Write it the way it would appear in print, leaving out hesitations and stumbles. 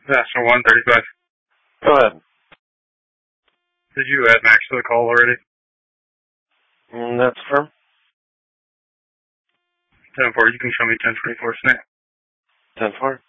National 135. Go ahead. Did you add Max to the call already? That's firm. 10-4, you can show me 10-24 snap. 10-4.